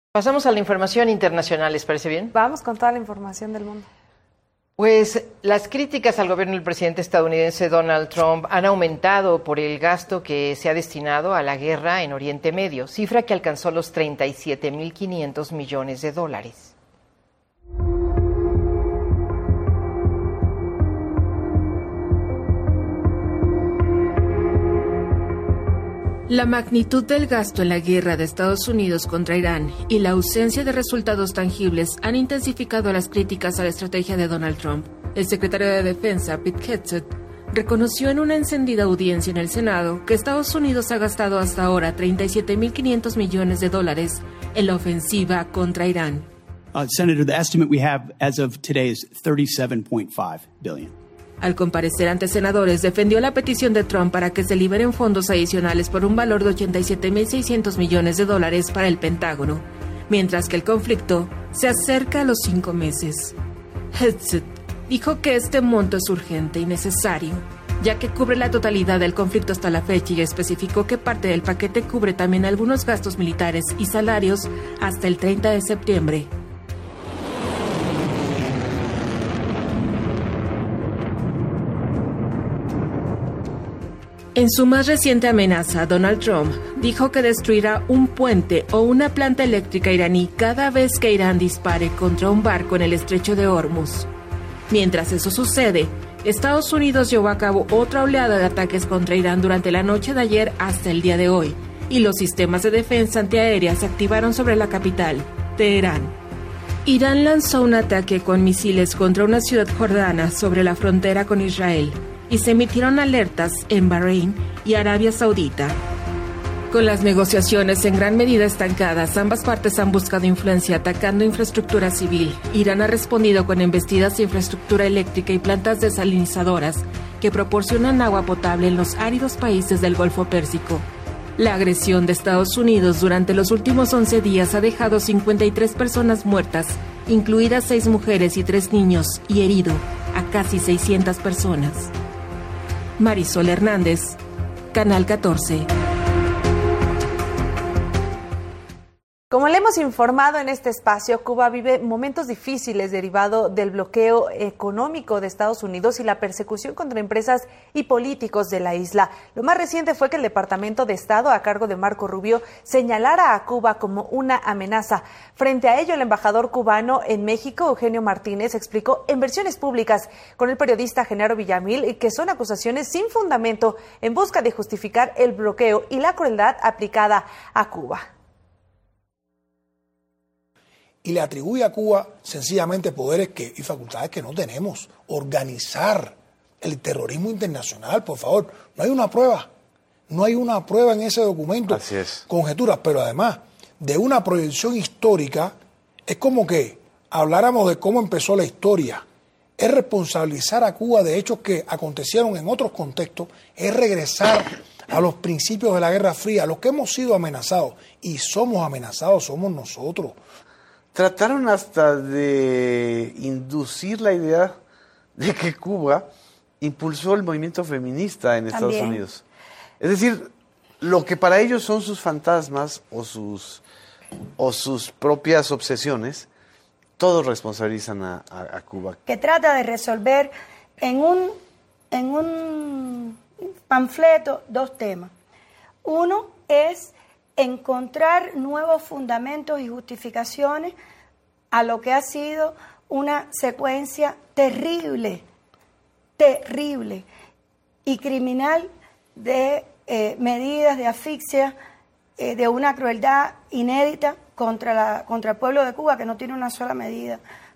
Pasamos a la información internacional, ¿les parece bien? Vamos con toda la información del mundo. Pues las críticas al gobierno del presidente estadounidense Donald Trump han aumentado por el gasto que se ha destinado a la guerra en Oriente Medio, cifra que alcanzó los 37.500 millones de dólares. La magnitud del gasto en la guerra de Estados Unidos contra Irán y la ausencia de resultados tangibles han intensificado las críticas a la estrategia de Donald Trump. El secretario de Defensa, Pete Hegseth, reconoció en una encendida audiencia en el Senado que Estados Unidos ha gastado hasta ahora 37.500 millones de dólares en la ofensiva contra Irán. Senator, the estimate we have as of today is $37.5 billion. Al comparecer ante senadores, defendió la petición de Trump para que se liberen fondos adicionales por un valor de 87.600 millones de dólares para el Pentágono, mientras que el conflicto se acerca a los 5 meses. Hegseth dijo que este monto es urgente y necesario, ya que cubre la totalidad del conflicto hasta la fecha, y especificó que parte del paquete cubre también algunos gastos militares y salarios hasta el 30 de septiembre. En su más reciente amenaza, Donald Trump dijo que destruirá un puente o una planta eléctrica iraní cada vez que Irán dispare contra un barco en el estrecho de Hormuz. Mientras eso sucede, Estados Unidos llevó a cabo otra oleada de ataques contra Irán durante la noche de ayer hasta el día de hoy, y los sistemas de defensa antiaérea se activaron sobre la capital, Teherán. Irán lanzó un ataque con misiles contra una ciudad jordana sobre la frontera con Israel, y se emitieron alertas en Bahrein y Arabia Saudita. Con las negociaciones en gran medida estancadas, ambas partes han buscado influencia atacando infraestructura civil. Irán ha respondido con embestidas de infraestructura eléctrica y plantas desalinizadoras que proporcionan agua potable en los áridos países del Golfo Pérsico. La agresión de Estados Unidos durante los últimos 11 días ha dejado 53 personas muertas, incluidas 6 mujeres y 3 niños, y herido a casi 600 personas. Marisol Hernández, Canal 14. Como le hemos informado en este espacio, Cuba vive momentos difíciles derivado del bloqueo económico de Estados Unidos y la persecución contra empresas y políticos de la isla. Lo más reciente fue que el Departamento de Estado, a cargo de Marco Rubio, señalara a Cuba como una amenaza. Frente a ello, el embajador cubano en México, Eugenio Martínez, explicó en versiones públicas con el periodista Genaro Villamil que son acusaciones sin fundamento en busca de justificar el bloqueo y la crueldad aplicada a Cuba. Y le atribuye a Cuba sencillamente poderes y facultades que no tenemos. Organizar el terrorismo internacional, por favor. No hay una prueba. No hay una prueba en ese documento. Así es. Conjeturas, pero además de una proyección histórica, es como que habláramos de cómo empezó la historia. Es responsabilizar a Cuba de hechos que acontecieron en otros contextos, es regresar a los principios de la Guerra Fría. Los que hemos sido amenazados y somos amenazados somos nosotros. Trataron hasta de inducir la idea de que Cuba impulsó el movimiento feminista en Estados Unidos. Es decir, lo que para ellos son sus fantasmas o sus propias obsesiones, todos responsabilizan a Cuba. Que trata de resolver en un panfleto 2 temas. Uno es encontrar nuevos fundamentos y justificaciones a lo que ha sido una secuencia terrible y criminal de medidas de asfixia, de una crueldad inédita contra el pueblo de Cuba, que no tiene una sola medida